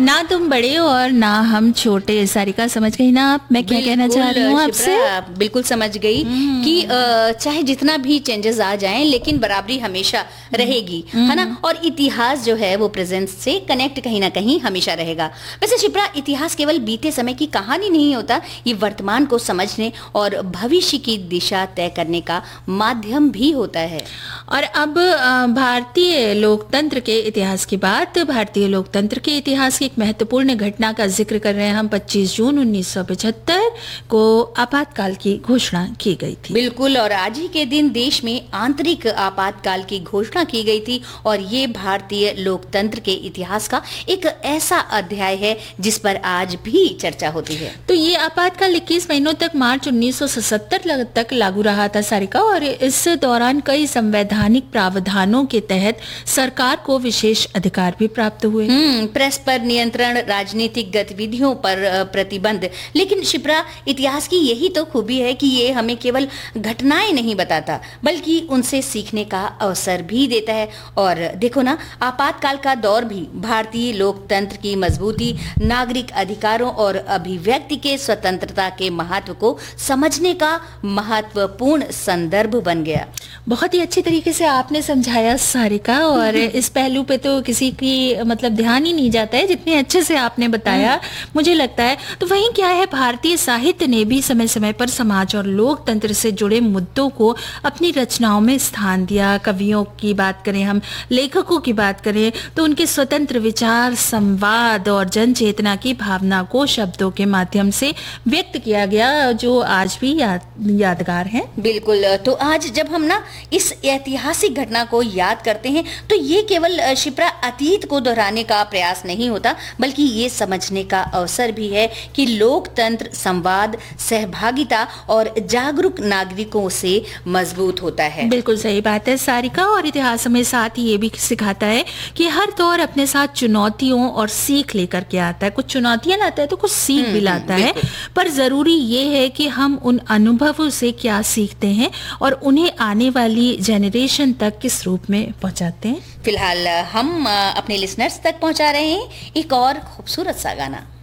ना तुम बड़े हो और ना हम छोटे। सारिका समझ गई ना आप मैं क्या कहना चाह रही हूँ आपसे? बिल्कुल समझ गई कि चाहे जितना भी चेंजेस आ जाएं लेकिन बराबरी हमेशा रहेगी, है ना। और इतिहास जो है वो प्रेजेंट से कनेक्ट कहीं ना कहीं हमेशा रहेगा। वैसे शिप्रा, इतिहास केवल बीते समय की कहानी नहीं होता, ये वर्तमान को समझने और भविष्य की दिशा तय करने का माध्यम भी होता है। और अब भारतीय लोकतंत्र के इतिहास की बात, भारतीय लोकतंत्र के इतिहास की एक महत्वपूर्ण घटना का जिक्र कर रहे हैं हम। 25 जून 1975 को आपातकाल की घोषणा की गई थी। बिल्कुल, और आज ही के दिन देश में आंतरिक आपातकाल की घोषणा की गई थी। और ये भारतीय लोकतंत्र के इतिहास का एक ऐसा अध्याय है जिस पर आज भी चर्चा होती है। तो ये आपातकाल 21 महीनों तक मार्च 1977 तक लागू रहा था सारिका, और इस दौरान कई संवैधानिक प्रावधानों के तहत सरकार को विशेष अधिकार भी प्राप्त हुए। प्रेस पर नियंत्रण, राजनीतिक गतिविधियों पर प्रतिबंध। लेकिन शिप्रा, इतिहास की यही तो खूबी है कि ये हमें केवल घटनाएं नहीं बताता बल्कि उनसे सीखने का अवसर भी देता है। और देखो ना, आपातकाल का दौर भी भारतीय लोकतंत्र की मजबूती, नागरिक अधिकारों और अभिव्यक्ति के स्वतंत्रता के महत्व को समझने का महत्वपूर्ण संदर्भ बन गया। बहुत ही अच्छी तरीके से आपने समझाया सारिका, और इस पहलू पे तो किसी की मतलब ध्यान ही नहीं जाता है जितने अच्छे से आपने बताया, मुझे लगता है। तो वहीं क्या है, भारतीय साहित्य ने भी समय समय पर समाज और लोकतंत्र से जुड़े मुद्दों को अपनी रचनाओं में स्थान दिया। कवियों की बात करें हम, लेखकों की बात करें, तो उनके स्वतंत्र विचार, संवाद और जन चेतना की भावना को शब्दों के माध्यम से व्यक्त किया गया, जो आज भी यादगार है। बिल्कुल, तो आज जब हम ना इस ऐतिहासिक घटना को याद करते हैं तो ये केवल शिप्रा अतीत को दोहराने का प्रयास नहीं होता, बल्कि ये समझने का अवसर भी है कि लोकतंत्र संवाद, सहभागिता और जागरूक नागरिकों से मजबूत होता है। बिल्कुल सही बात है सारिका, और इतिहास हमें साथ ही ये भी सिखाता है कि हर दौर अपने साथ चुनौतियों और सीख लेकर के आता है। कुछ चुनौतियां लाता है तो कुछ सीख भी लाता है, पर जरूरी ये है कि हम उन अनुभवों से क्या सीखते हैं और उन्हें आने वाली जनरेशन तक किस रूप में पहुंचाते हैं। फिलहाल हम अपने लिसनर्स तक पहुंचा रहे हैं एक और खूबसूरत सा गाना।